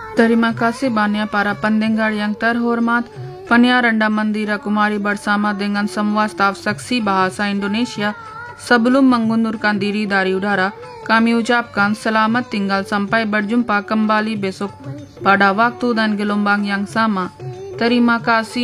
Terima kasih banyak para pendengar yang terhormat. Penyiaran Mandira Kumari bersama dengan semua staf seksi bahasa Indonesia. Sebelum mengundurkan diri dari udara, kami ucapkan selamat tinggal sampai berjumpa kembali besok pada waktu dan gelombang yang sama. Terima kasih.